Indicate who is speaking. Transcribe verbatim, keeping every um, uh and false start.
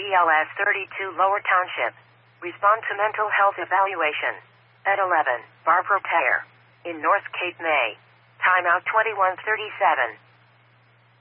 Speaker 1: L S thirty-two Lower Township. Respond to mental health evaluation. At eleven, Barbara Payer. In North Cape, May. Timeout twenty-one thirty-seven.